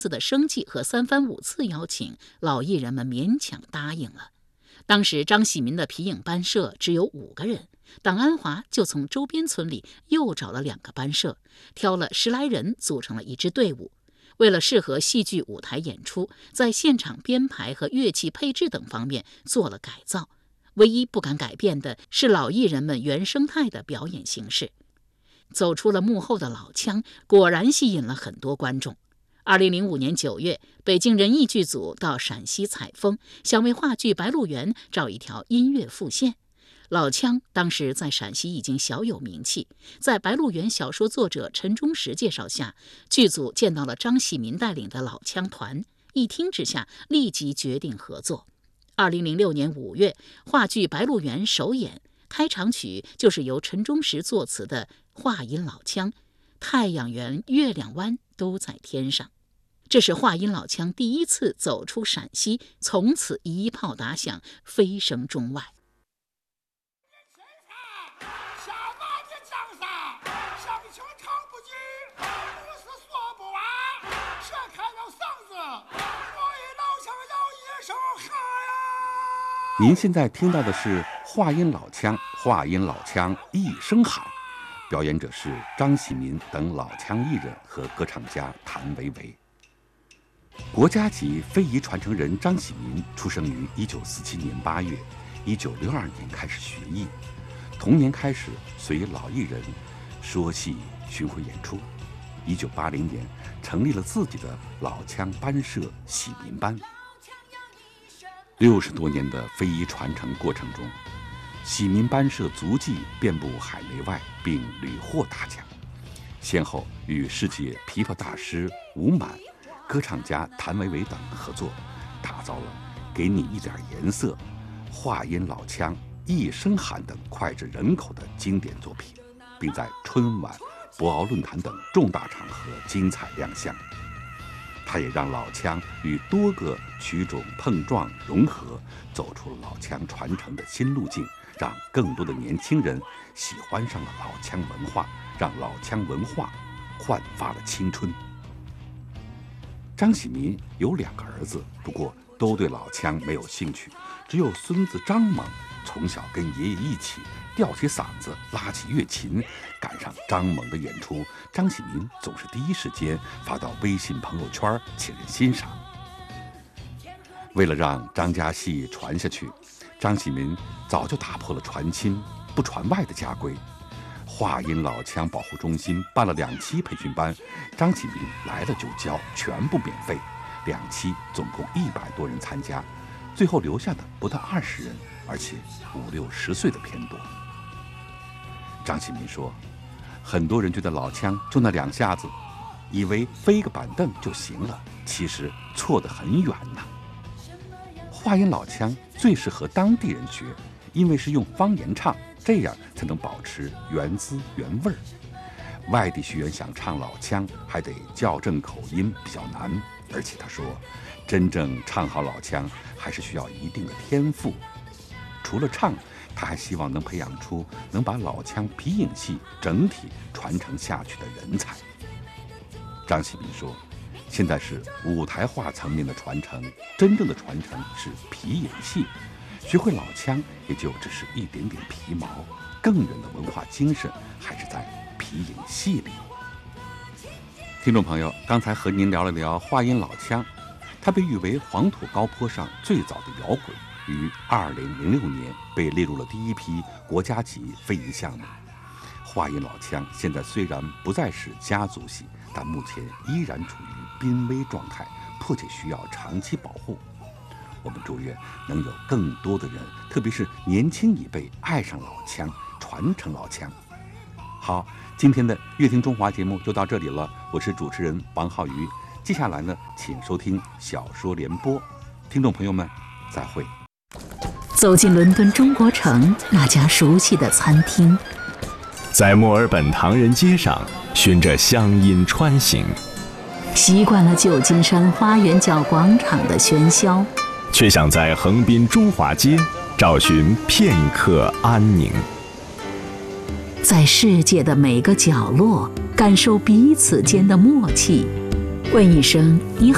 的生计和3番5次邀请，老艺人们勉强答应了。当时张喜民的皮影班社只有5个人，党安华就从周边村里又找了2个班社，挑了10来人组成了一支队伍。为了适合戏剧舞台演出，在现场编排和乐器配置等方面做了改造。唯一不敢改变的是老艺人们原生态的表演形式。走出了幕后的老腔，果然吸引了很多观众。2005年9月，北京人艺剧组到陕西采风，想为话剧《白鹿原》找一条音乐副线。老腔当时在陕西已经小有名气，在《白鹿原》小说作者陈忠实介绍下，剧组见到了张喜民带领的老腔团，一听之下立即决定合作。2006年5月，话剧《白鹿原》首演，开场曲就是由陈忠实作词的话音老腔，太阳圆、月亮弯都在天上。这是话音老腔第一次走出陕西，从此一炮打响，飞升中外。 您现在听到的是话音老腔，话音老腔一声喊，表演者是张喜民等老腔艺人和歌唱家谭维维。国家级非遗传承人张喜民出生于1947年8月，1962年开始学艺，同年开始随老艺人说戏巡回演出。1980年成立了自己的老腔班社喜民班。60多年的非遗传承过程中，喜民班社足迹遍布海内外，并屡获大奖，先后与世界琵琶大师吴满、歌唱家谭维维等合作，打造了《给你一点颜色》、话音老腔、一声喊等脍炙人口的经典作品，并在春晚、博鳌论坛等重大场合精彩亮相。它也让老腔与多个曲种碰撞融合，走出了老腔传承的新路径，让更多的年轻人喜欢上了老腔文化，让老腔文化焕发了青春。张喜民有2个儿子，不过都对老腔没有兴趣，只有孙子张猛从小跟爷爷一起吊起嗓子，拉起乐琴。赶上张猛的演出，张喜民总是第一时间发到微信朋友圈，请人欣赏。为了让张家戏传下去，张喜民早就打破了传亲不传外的家规。话音老腔保护中心办了2期培训班，张喜民来了就教，全部免费。2期总共100多人参加，最后留下的不到20人，而且50、60岁的偏多。张喜民说，很多人觉得老腔就那2下子，以为飞个板凳就行了，其实错得很远呢。话音老腔最适合当地人学，因为是用方言唱，这样才能保持原汁原味儿。外地学员想唱老腔，还得校正口音，比较难。而且他说，真正唱好老腔还是需要一定的天赋。除了唱，他还希望能培养出能把老腔皮影戏整体传承下去的人才。张喜民说，现在是舞台化层面的传承，真正的传承是皮影戏。学会老腔也就只是一点点皮毛，更远的文化精神还是在皮影戏里。听众朋友，刚才和您聊了聊话音老腔，它被誉为黄土高坡上最早的摇滚，于2006年被列入了第一批国家级非遗项目。话音老腔现在虽然不再是家族戏，但目前依然处于濒危状态，迫切需要长期保护。我们祝愿能有更多的人，特别是年轻一辈爱上老腔，传承老腔。好，今天的乐听中华节目就到这里了，我是主持人王浩宇。接下来呢，请收听小说联播。听众朋友们，再会。 走进伦敦中国城那家熟悉的餐厅， 在墨尔本唐人街上循着乡音穿行， 习惯了旧金山花园角广场的喧嚣， 却想在横滨中华街找寻片刻安宁。 在世界的每个角落感受彼此间的默契，问一声你好。